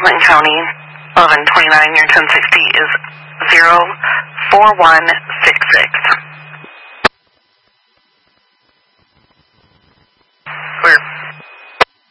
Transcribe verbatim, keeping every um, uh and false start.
Clinton County, eleven twenty-nine near ten sixty is zero four one